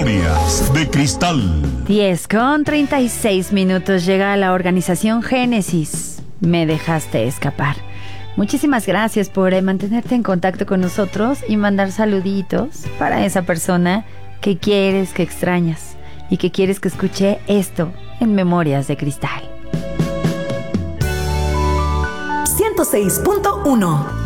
Memorias de Cristal. 10:36 llega a la organización Génesis. Me dejaste escapar. Muchísimas gracias por mantenerte en contacto con nosotros y mandar saluditos para esa persona que quieres, que extrañas y que quieres que escuche esto en Memorias de Cristal. 106.1